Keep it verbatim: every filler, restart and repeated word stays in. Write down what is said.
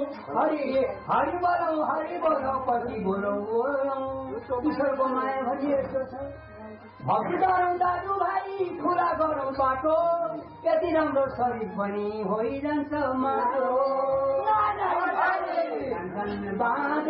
हरि हरि बोलौ हरि बोलौ पछि बोलौ बोलौ ईश्वरको माया भने यस्तो छ भक्ति गरौँ दाजुभाइ खुला गरौँ बाटो यति राम्रो शरीर पनि होइजान्छ माटो